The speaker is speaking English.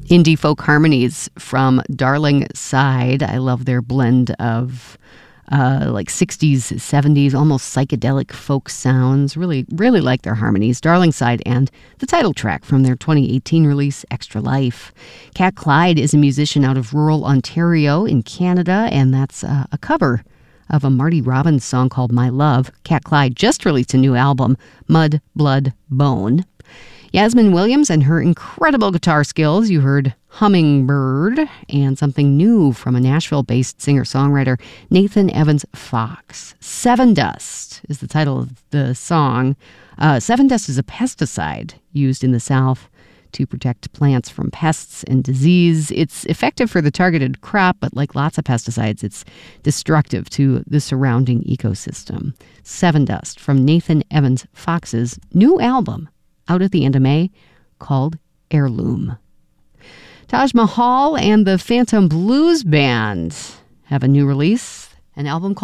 Indie folk harmonies from Darling Side. I love their blend of like 60s, 70s, almost psychedelic folk sounds. Really, really like their harmonies. Darling Side and the title track from their 2018 release, Extra Life. Cat Clyde is a musician out of rural Ontario in Canada, and that's a cover of a Marty Robbins song called My Love. Cat Clyde just released a new album, Mud, Blood, Bone. Yasmin Williams and her incredible guitar skills. You heard Hummingbird, and something new from a Nashville-based singer-songwriter, Nathan Evans Fox. Seven Dust is the title of the song. Seven Dust is a pesticide used in the South to protect plants from pests and disease. It's effective for the targeted crop, but like lots of pesticides, it's destructive to the surrounding ecosystem. Seven Dust from Nathan Evans Fox's new album, out at the end of May, called Heirloom. Taj Mahal and the Phantom Blues Band have a new release, an album called